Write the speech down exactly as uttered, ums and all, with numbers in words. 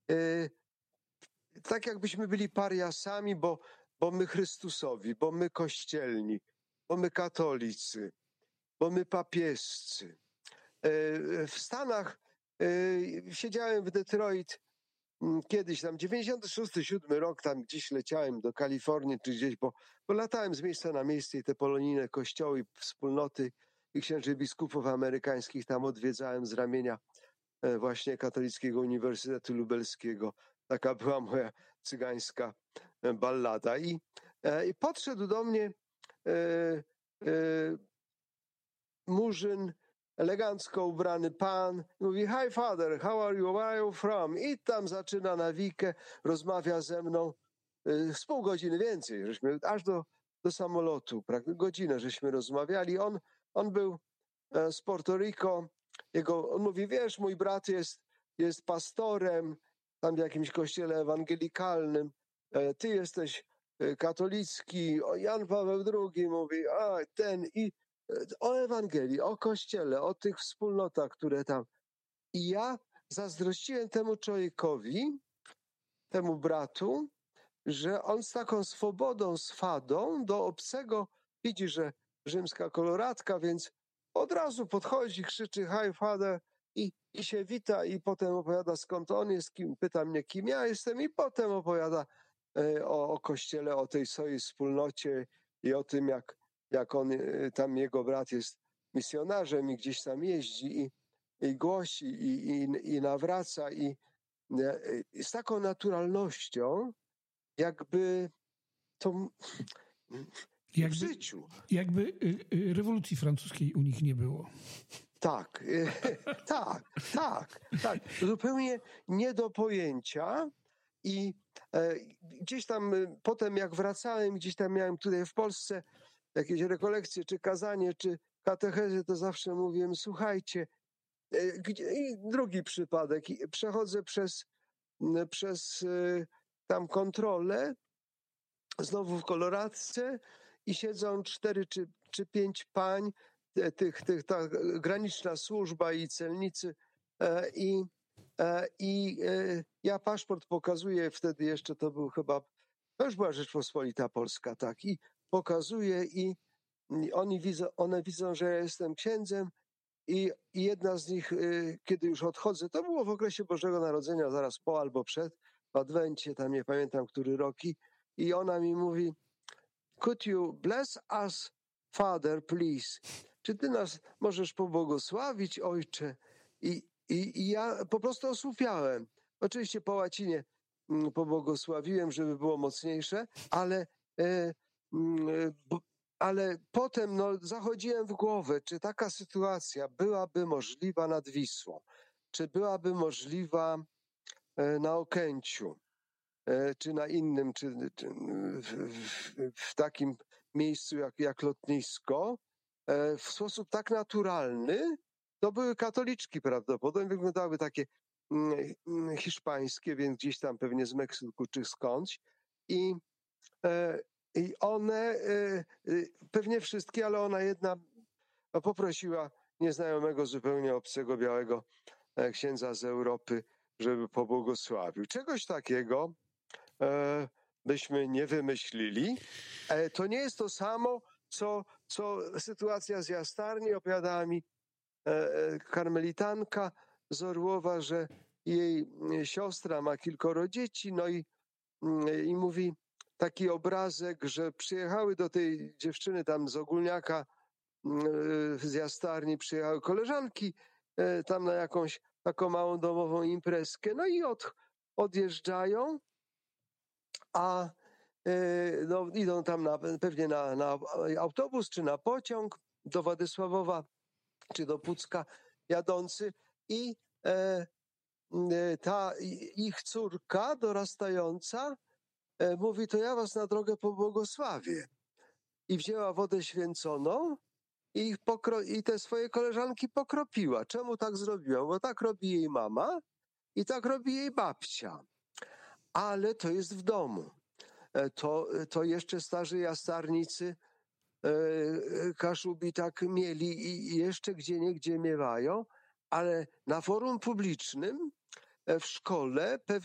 y, tak jakbyśmy byli pariasami, bo, bo my Chrystusowi, bo my kościelni, bo my katolicy, bo my papiescy. Y, w Stanach y, siedziałem w Detroit mm, kiedyś tam, dziewięćdziesiąty szósty, siódmy rok, tam gdzieś leciałem do Kalifornii czy gdzieś, bo, bo latałem z miejsca na miejsce i te polonijne kościoły, wspólnoty i księży biskupów amerykańskich tam odwiedzałem z ramienia e, właśnie Katolickiego Uniwersytetu Lubelskiego. Taka była moja cygańska e, ballada. I, e, i podszedł do mnie e, e, murzyn, elegancko ubrany pan, mówi: "Hi father, how are you, where are you from?" I tam zaczyna nawikę, rozmawia ze mną y, z pół godziny więcej, żeśmy aż do, do samolotu, prawie godzinę żeśmy rozmawiali. On, on był e, z Porto Rico, jego, on mówi: "Wiesz, mój brat jest, jest pastorem tam w jakimś kościele ewangelikalnym, e, ty jesteś e, katolicki." O, Jan Paweł drugi mówi, a ten i o Ewangelii, o Kościele, o tych wspólnotach, które tam. I ja zazdrościłem temu człowiekowi, temu bratu, że on z taką swobodą, swadą do obcego widzi, że rzymska koloratka, więc od razu podchodzi, krzyczy: "Hi father", i, i się wita, i potem opowiada, skąd on jest, kim, pyta mnie, kim ja jestem, i potem opowiada e, o, o Kościele, o tej swojej wspólnocie i o tym, jak, jak on, e, tam jego brat jest misjonarzem i gdzieś tam jeździ i, i głosi i, i, i nawraca i, e, i z taką naturalnością, jakby to w Jakby, życiu. jakby y, y, rewolucji francuskiej u nich nie było. Tak, tak, tak, tak. Zupełnie nie do pojęcia. I e, gdzieś tam e, potem jak wracałem, gdzieś tam miałem tutaj w Polsce jakieś rekolekcje, czy kazanie, czy katechezy, to zawsze mówiłem: "Słuchajcie", e, gdzie, i drugi przypadek, i przechodzę przez, m, przez e, tam kontrolę, znowu w koloradce, i siedzą cztery czy, czy pięć pań, te- tych, tych, ta graniczna służba i celnicy, e, i, e, i e, ja paszport pokazuję, wtedy jeszcze to był chyba, to już była Rzeczpospolita Polska, tak, i pokazuję, i, i oni widzą, one widzą, że ja jestem księdzem, i, i jedna z nich, y, kiedy już odchodzę, to było w okresie Bożego Narodzenia, zaraz po albo przed, w Adwencie, tam nie pamiętam, który rok, i, i ona mi mówi: "Could you bless us, Father, please?" Czy ty nas możesz pobłogosławić, ojcze? I, i, i ja po prostu osłupiałem. Oczywiście po łacinie mm, pobłogosławiłem, żeby było mocniejsze, ale, e, mm, e, bo, ale potem no, zachodziłem w głowę, czy taka sytuacja byłaby możliwa nad Wisłą, czy byłaby możliwa e, na Okęciu, e, czy na innym, czy, czy w, w, w takim miejscu jak, jak lotnisko, e, w sposób tak naturalny. To były katoliczki prawdopodobnie, wyglądały takie mm, mm, hiszpańskie, więc gdzieś tam pewnie z Meksyku czy skądś. I, e, i one, e, e, pewnie wszystkie, ale ona jedna poprosiła nieznajomego, zupełnie obcego, białego e, księdza z Europy, żeby pobłogosławił. Czegoś takiego e, byśmy nie wymyślili. E, to nie jest to samo, co, co sytuacja z Jastarni. Opowiadała mi e, e, karmelitanka z Orłowa, że jej e, siostra ma kilkoro dzieci, no i, mm, i mówi taki obrazek, że przyjechały do tej dziewczyny tam z Ogólniaka, mm, e, z Jastarni, przyjechały koleżanki e, tam na jakąś taką małą domową imprezkę, no i od, odjeżdżają, a e, no, idą tam na, pewnie na, na autobus czy na pociąg do Władysławowa czy do Pucka jadący, i e, e, ta i- ich córka dorastająca e, mówi: "To ja was na drogę pobłogosławię". I wzięła wodę święconą i, ich pokro- i te swoje koleżanki pokropiła. Czemu tak zrobiła? Bo tak robi jej mama i tak robi jej babcia. Ale to jest w domu. E, To, to jeszcze starzy jastarnicy e, e, Kaszubi tak mieli i jeszcze gdzieniegdzie miewają, ale na forum publicznym e, w szkole pewnie